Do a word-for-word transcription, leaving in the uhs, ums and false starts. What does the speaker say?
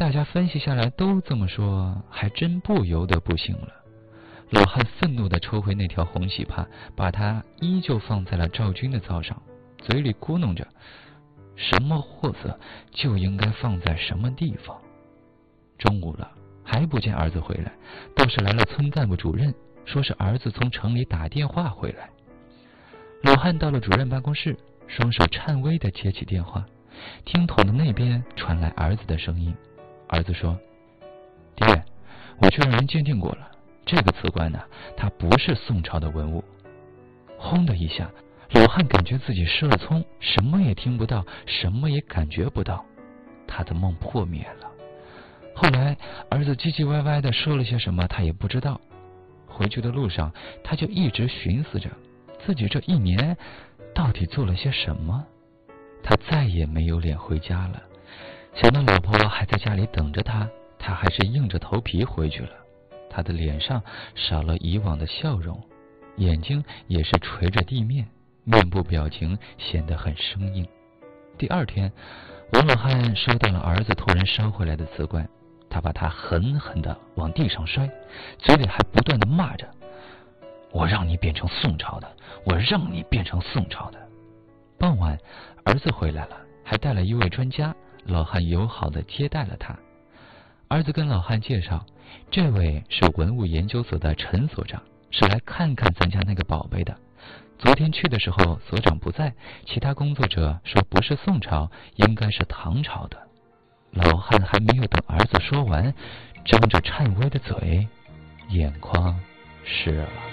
大家分析下来都这么说，还真不由得不行了。老汉愤怒地抽回那条红喜帕，把它依旧放在了赵军的灶上，嘴里咕哝着：什么货色就应该放在什么地方。中午了，还不见儿子回来，倒是来了村干部主任，说是儿子从城里打电话回来。老汉到了主任办公室，双手颤巍地接起电话，听筒的那边传来儿子的声音。儿子说：爹，我去让人鉴定过了，这个瓷棺呢，它不是宋朝的文物。轰的一下，老汉感觉自己失了聪，什么也听不到，什么也感觉不到，他的梦破灭了。后来儿子唧唧歪歪地说了些什么，他也不知道。回去的路上，他就一直寻思着自己这一年到底做了些什么。他再也没有脸回家了，想到老婆还在家里等着他，他还是硬着头皮回去了。他的脸上少了以往的笑容，眼睛也是垂着地面，面部表情显得很生硬。第二天，王老汉收到了儿子突然烧回来的瓷棺，他把它狠狠地往地上摔，嘴里还不断地骂着：我让你变成宋朝的，我让你变成宋朝的。傍晚，儿子回来了，还带了一位专家，老汉友好地接待了他。儿子跟老汉介绍，这位是文物研究所的陈所长，是来看看咱家那个宝贝的。昨天去的时候所长不在，其他工作者说不是宋朝，应该是唐朝的。老汉还没有等儿子说完，张着颤巍的嘴，眼眶湿了。